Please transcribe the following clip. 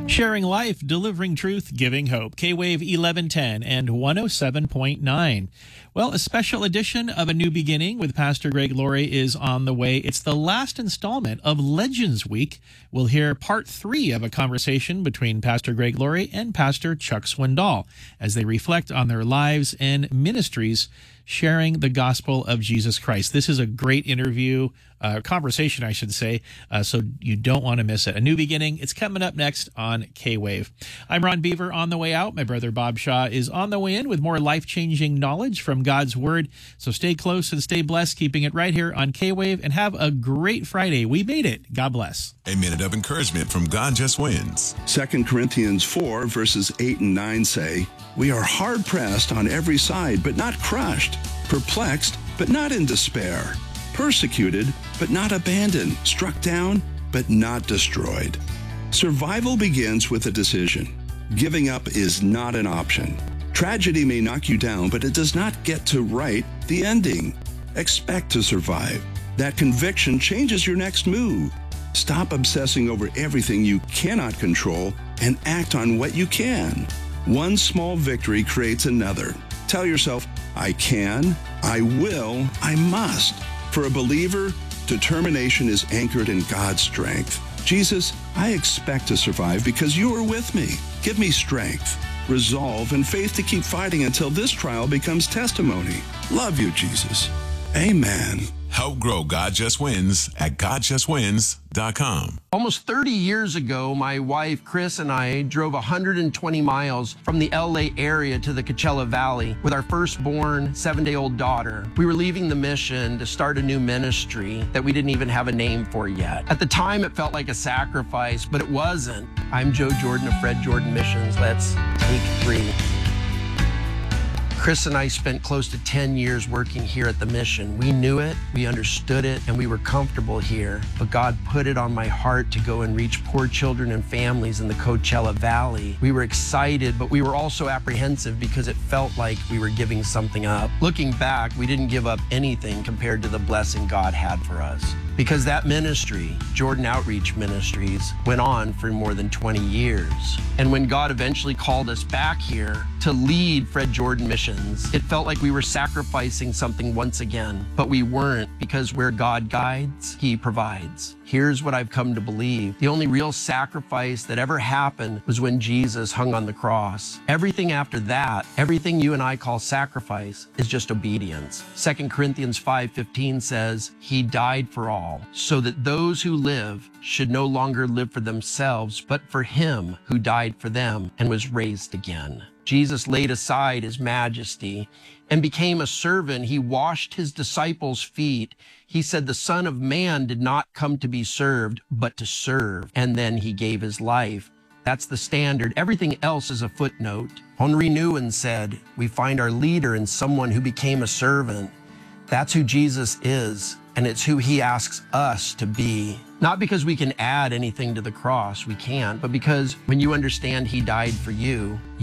Sharing life, delivering truth, giving hope. K-Wave 1110 and 107.9. Well, a special edition of A New Beginning with Pastor Greg Laurie is on the way. It's the last installment of Legends Week. We'll hear part 3 of a conversation between Pastor Greg Laurie and Pastor Chuck Swindoll as they reflect on their lives and ministries sharing the gospel of Jesus Christ. This is a great interview, conversation, I should say, so you don't want to miss it. A New Beginning, it's coming up next on K-Wave. I'm Ron Beaver on the way out. My brother Bob Shaw is on the way in with more life-changing knowledge from God's Word. So stay close and stay blessed, keeping it right here on K-Wave, and have a great Friday. We made it. God bless. A minute of encouragement from God Just Wins. 2 Corinthians 4, verses 8 and 9 say, "We are hard-pressed on every side, but not crushed, perplexed, but not in despair, persecuted, but not abandoned, struck down, but not destroyed." Survival begins with a decision. Giving up is not an option. Tragedy may knock you down, but it does not get to write the ending. Expect to survive. That conviction changes your next move. Stop obsessing over everything you cannot control and act on what you can. One small victory creates another. Tell yourself, I can, I will, I must. For a believer, determination is anchored in God's strength. Jesus, I expect to survive because you are with me. Give me strength, resolve, and faith to keep fighting until this trial becomes testimony. Love you, Jesus. Amen. Help grow God Just Wins at GodJustWins.com. Almost 30 years ago, my wife, Chris, and I drove 120 miles from the LA area to the Coachella Valley with our firstborn 7-day-old daughter. We were leaving the mission to start a new ministry that we didn't even have a name for yet. At the time, it felt like a sacrifice, but it wasn't. I'm Joe Jordan of Fred Jordan Missions. Let's take 3. Chris and I spent close to 10 years working here at the mission. We knew it, we understood it, and we were comfortable here. But God put it on my heart to go and reach poor children and families in the Coachella Valley. We were excited, but we were also apprehensive because it felt like we were giving something up. Looking back, we didn't give up anything compared to the blessing God had for us. Because that ministry, Jordan Outreach Ministries, went on for more than 20 years. And when God eventually called us back here to lead Fred Jordan Missions, it felt like we were sacrificing something once again. But we weren't, because where God guides, He provides. Here's what I've come to believe. The only real sacrifice that ever happened was when Jesus hung on the cross. Everything after that, everything you and I call sacrifice, is just obedience. 2 Corinthians 5:15 says, He died for all, so that those who live should no longer live for themselves, but for Him who died for them and was raised again. Jesus laid aside His majesty and became a servant. He washed His disciples' feet. He said the Son of Man did not come to be served, but to serve. And then He gave His life. That's the standard. Everything else is a footnote. Henri Nouwen said, we find our leader in someone who became a servant. That's who Jesus is, and it's who He asks us to be. Not because we can add anything to the cross, we can't, but because when you understand He died for you,